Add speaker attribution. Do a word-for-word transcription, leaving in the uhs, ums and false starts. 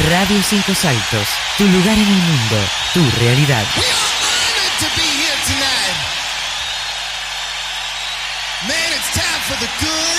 Speaker 1: Radio Cinco Saltos, tu lugar en el mundo, tu realidad.
Speaker 2: We are honored to be here tonight. Man, it's time for the good.